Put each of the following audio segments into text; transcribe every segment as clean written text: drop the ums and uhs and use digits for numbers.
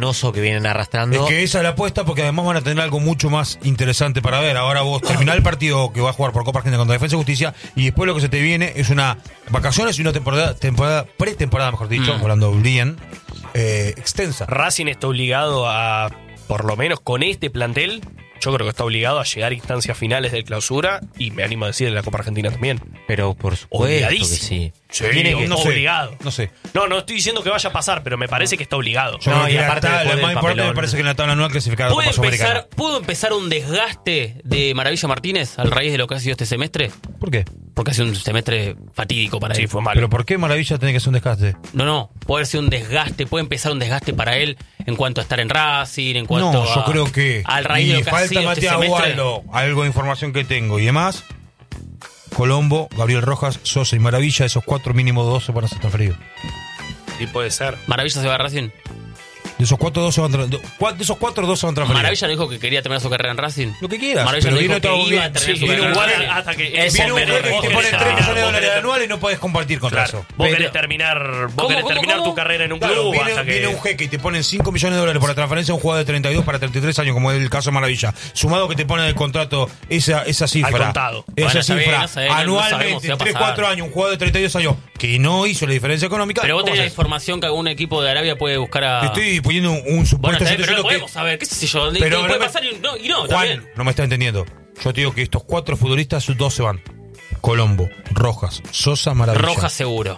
penoso que vienen arrastrando. Es que esa es la apuesta, porque además van a tener algo mucho más interesante para ver. Ahora vos terminás el partido que va a jugar por Copa Argentina contra Defensa y Justicia, y después lo que se te viene es una vacaciones y una pretemporada, mejor dicho, hablando bien, extensa. Racing está obligado a, por lo menos con este plantel, yo creo que está obligado a llegar a instancias finales de clausura, y me animo a decir de la Copa Argentina también. Pero por supuesto que sí. Sí, Tiene que, no obligado. No sé. No estoy diciendo que vaya a pasar, pero me parece que está obligado. Yo creo que lo más importante me parece que en la tabla anual clasificar a la Copa Sudamericana. ¿Pudo empezar un desgaste de Maravilla Martínez al raíz de lo que ha sido este semestre? ¿Por qué? Porque ha sido un semestre fatídico para él. Sí, fue malo. ¿Pero por qué Maravilla tiene que ser un desgaste? No, puede ser un desgaste, puede empezar un desgaste para él en cuanto a estar en Racing, en cuanto yo creo que al raíz de lo que ha sido este Matías semestre. Waldo, algo de información que tengo y demás. Colombo, Gabriel Rojas, Sosa y Maravilla, esos 4 mínimo 2 se van a ser transferidos. Sí, puede ser. Maravilla se va a Racing. De esos 4, 2 se van transferidos. Maravilla no dijo que quería terminar su carrera en Racing. Lo que quieras. Maravilla pero no dijo viene que todo iba a bien. terminar su Viene carrera un en jugador Racing. hasta que viene un jugador que te pone 3 millones de dólares anuales y no podés compartir contra eso. Vos querés terminar, tu carrera en un club. Viene un jeque y te ponen 5 millones de dólares por la transferencia de un jugador de 32 para 33 años, como es el caso de Maravilla. Sumado que te ponen en el contrato esa cifra. Al contado. Esa cifra. No sabemos Anualmente, si va a 3, pasar. 4 años, un jugador de 32 años que no hizo la diferencia económica. Pero vos ¿cómo tenés la haces? información que algún equipo de Arabia puede buscar a... Te estoy poniendo un Bueno, supuesto. está bien, yo te pero no digo podemos saber, qué sé yo, Pero puede no me- pasar y no Juan, también. no me está entendiendo. Yo te digo que estos 4 futbolistas, 2 se van. Colombo, Rojas, Sosa, Maravilla. Rojas seguro.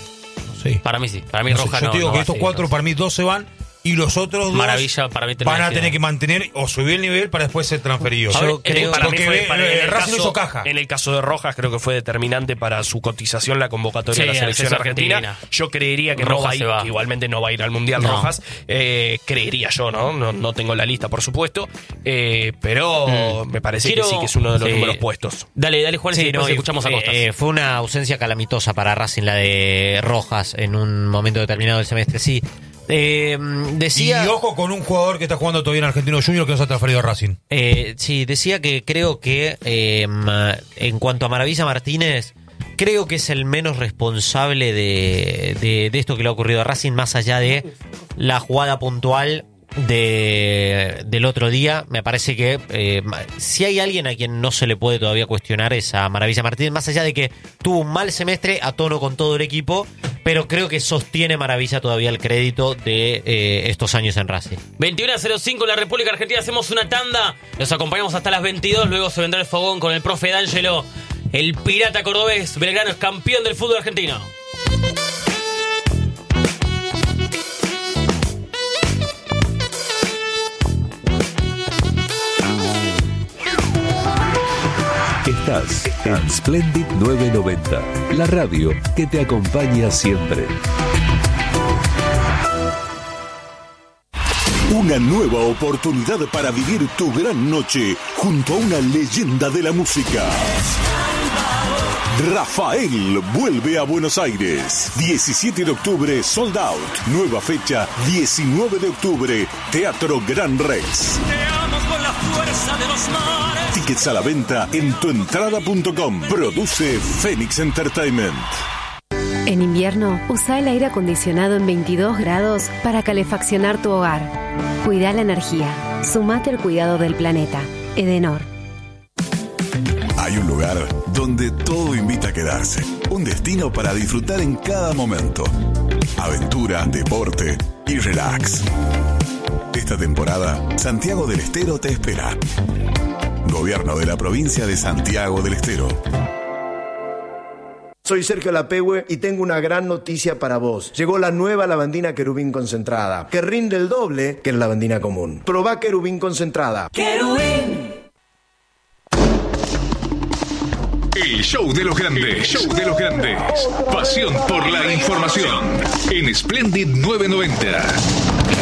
Sí. Para mí sí. Para mí No sé, Rojas yo no. te digo no que va a estos seguir, 4, no. para mí 2 se van. Y los otros 2 Maravilla, para mí van a termina tener que mantener o subir el nivel para después ser transferidos. A ver, Yo creo Para mí porque fue, en el Racing caso- hizo caja. En el caso de Rojas, creo que fue determinante para su cotización la convocatoria Sí, de la selección selección argentina. argentina. Yo creería que Rojas no va a ir, se va. igualmente no va a ir al Mundial No. Rojas. Creería yo, ¿no? No tengo la lista, por supuesto. Pero me parece que sí, que es uno de los números puestos. Dale, Juan, y después escuchamos a Costas. Fue una ausencia calamitosa para Racing la de Rojas en un momento determinado del semestre, sí. Decía... Y ojo con un jugador que está jugando todavía en Argentino Junior que no se ha transferido a Racing. Sí, decía que creo que en cuanto a Maravilla Martínez, creo que es el menos responsable de esto que le ha ocurrido a Racing, más allá de la jugada puntual del otro día. Me parece que si hay alguien a quien no se le puede todavía cuestionar es a Maravilla Martínez, más allá de que tuvo un mal semestre a tono con todo el equipo, pero creo que sostiene Maravilla todavía el crédito de estos años en Racing. 21:05 en la República Argentina, hacemos una tanda, los acompañamos hasta las 22, luego se vendrá el fogón con el profe D'Angelo, el pirata cordobés. Belgrano es campeón del fútbol argentino. Estás en Splendid 990, la radio que te acompaña siempre. Una nueva oportunidad para vivir tu gran noche junto a una leyenda de la música. Rafael vuelve a Buenos Aires. 17 de octubre, sold out. Nueva fecha, 19 de octubre, Teatro Gran Rex. Tickets a la venta en tuentrada.com. Produce Phoenix Entertainment. En invierno, usa el aire acondicionado en 22 grados para calefaccionar tu hogar. Cuida la energía. Sumate al cuidado del planeta. Edenor. Hay un lugar donde todo invita a quedarse. Un destino para disfrutar en cada momento. Aventura, deporte y relax. Esta temporada, Santiago del Estero te espera. Gobierno de la provincia de Santiago del Estero. Soy Sergio Lapehue y tengo una gran noticia para vos. Llegó la nueva lavandina Querubín concentrada, que rinde el doble que la lavandina común. Probá Querubín concentrada. ¡Querubín! El show de los grandes, show de los grandes. Pasión por la información. En Splendid 990.